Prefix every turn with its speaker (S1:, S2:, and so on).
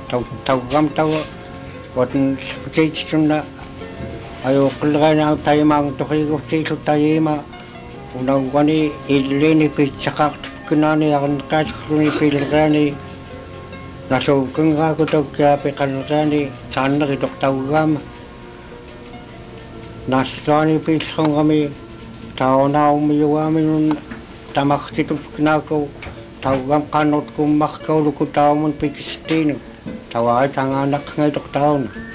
S1: taugam watan sputitsunna ayo kulgana taymang tukigustisu tayima unawani ilini pitsakak kunani akan kaskruni pilgani nasukeng aku tokya pekalgani sana kitok taugam naswani pisong kami tauna umiwami nun tamak situp kinako taugam kanot kumak kau luku taumun pikistino tawai tanganak ngay tok taon